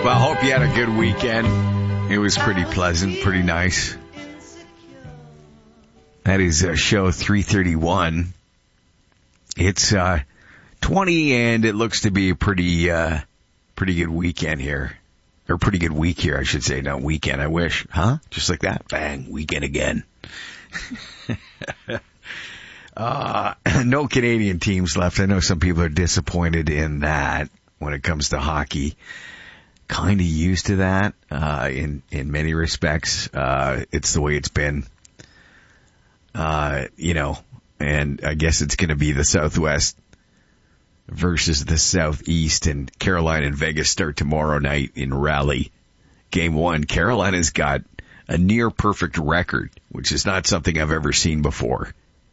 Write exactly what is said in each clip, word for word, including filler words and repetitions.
Well, hope you had a good weekend. It was pretty pleasant, pretty nice. That is uh, show three thirty-one. It's uh, twenty, and it looks to be a pretty, uh, pretty good weekend here. Or pretty good week here, I should say. Not weekend, I wish. Huh? Just like that? Bang, weekend again. uh, no Canadian teams left. I know some people are disappointed in that when it comes to hockey. Kind of used to that, uh, in, in many respects. Uh, it's the way it's been. Uh, you know, and I guess it's going to be the Southwest versus the Southeast, and Carolina and Vegas start tomorrow night in Raleigh. Game one. Carolina's got a near perfect record, which is not something I've ever seen before.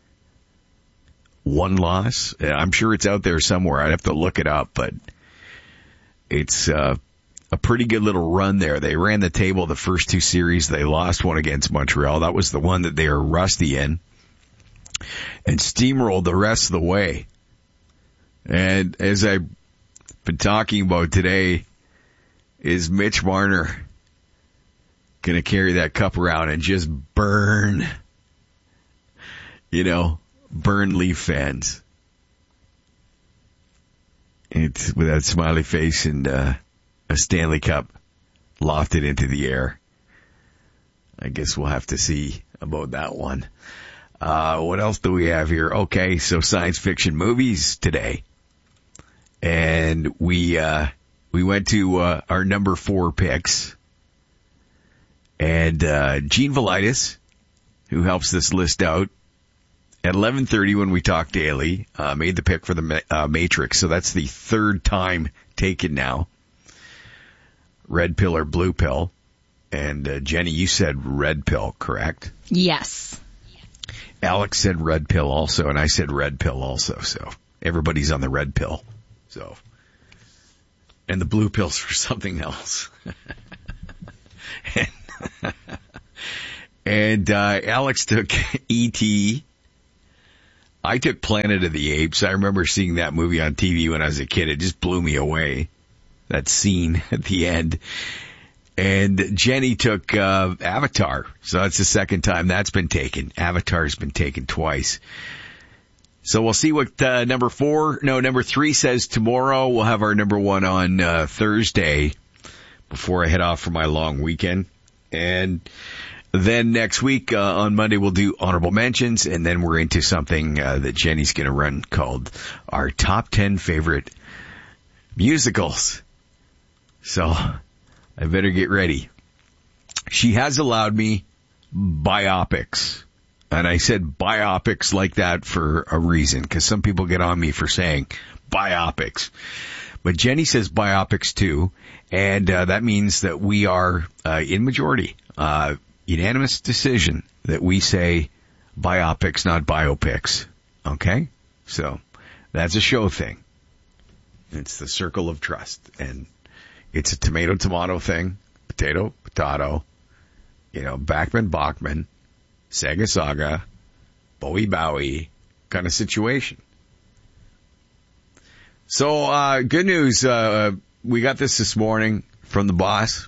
One loss. I'm sure it's out there somewhere. I'd have to look it up, but it's, uh, a pretty good little run there. They ran the table the first two series. They lost one against Montreal. That was the one that they were rusty in, and steamrolled the rest of the way. And as I've been talking about today, is Mitch Marner going to carry that cup around and just burn, you know, burn Leaf fans? It's with that smiley face and, uh, a Stanley Cup lofted into the air. I guess we'll have to see about that one. Uh, what else do we have here? Okay, so science fiction movies today. And we, uh, we went to, uh, our number four picks. And, uh, Gene Velitis, who helps this list out, at eleven thirty when we talk daily, uh, made the pick for the, uh, Matrix. So that's the third time taken now. Red pill or blue pill. And, uh, Jenny, you said red pill, correct? Yes. Alex said red pill also, and I said red pill also, so everybody's on the red pill. So, and the blue pill's for something else. and, and uh, Alex took E T I took Planet of the Apes. I remember seeing that movie on T V when I was a kid. It just blew me away. That scene at the end. And Jenny took uh, Avatar. So that's the second time that's been taken. Avatar's been taken twice. So we'll see what uh, number four, no, number three says tomorrow. We'll have our number one on uh, Thursday before I head off for my long weekend. And then next week uh, on Monday we'll do honorable mentions, and then we're into something uh, that Jenny's going to run called our top ten favorite musicals. So I better get ready. She has allowed me biopics. And I said biopics like that for a reason, because some people get on me for saying biopics. But Jenny says biopics too, and uh, that means that we are uh, in majority. Uh, unanimous decision that we say biopics, not biopics. Okay? So that's a show thing. It's the circle of trust, and it's a tomato-tomato thing, potato-potato, you know, Bachman-Bachman, Sega-Saga, Bowie-Bowie kind of situation. So, uh, good news, uh, we got this this morning from the boss.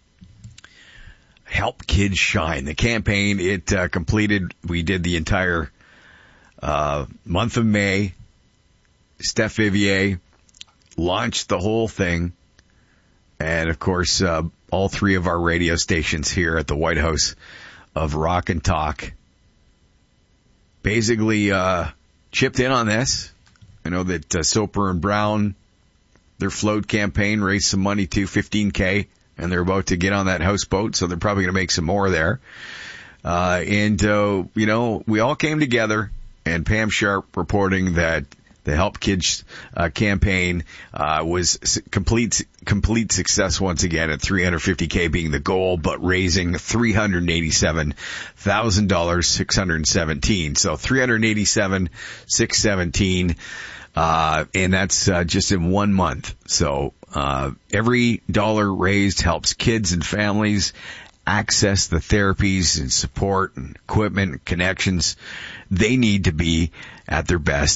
Help Kids Shine. The campaign, it uh, completed, we did the entire uh, month of May. Steph Vivier launched the whole thing. And, of course, uh, all three of our radio stations here at the White House of Rock and Talk basically uh, chipped in on this. I know that uh, Soper and Brown, their float campaign raised some money too, fifteen K, and they're about to get on that houseboat, so they're probably going to make some more there. Uh, and, uh, you know, we all came together, and Pam Sharp reporting that the Help Kids uh, campaign uh, was complete complete success once again at three hundred fifty K being the goal, but raising three hundred eighty-seven thousand dollars, six hundred seventeen. So three hundred eighty-seven thousand six hundred seventeen, uh, and that's uh, just in one month. So uh, every dollar raised helps kids and families access the therapies and support and equipment and connections they need to be at their best.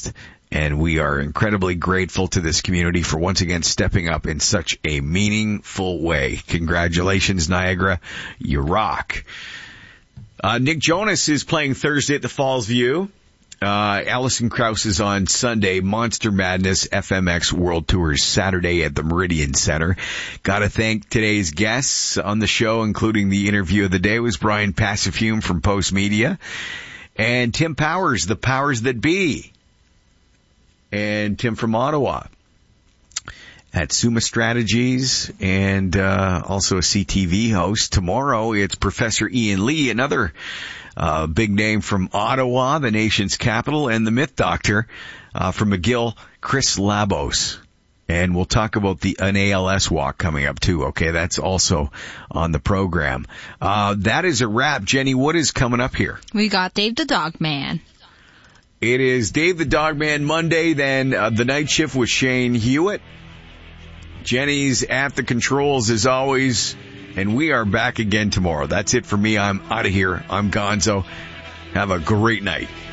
And we are incredibly grateful to this community for once again stepping up in such a meaningful way. Congratulations, Niagara. You rock. Uh, Nick Jonas is playing Thursday at the Falls View. Uh, Alison Krauss is on Sunday. Monster Madness F M X World Tours Saturday at the Meridian Center. Gotta thank today's guests on the show, including the interview of the day was Brian Passafume from Post Media and Tim Powers, the Powers That Be. And Tim from Ottawa at Summa Strategies and uh, also a C T V host. Tomorrow it's Professor Ian Lee, another Uh, big name from Ottawa, the nation's capital, and the Myth Doctor uh, from McGill, Chris Labos. And we'll talk about the an A L S walk coming up too. Okay, that's also on the program. Uh, that is a wrap. Jenny, what is coming up here? We got Dave the Dog Man. It is Dave the Dog Man Monday, then uh, the night shift with Shane Hewitt. Jenny's at the controls as always. And we are back again tomorrow. That's it for me. I'm out of here. I'm Gonzo. Have a great night.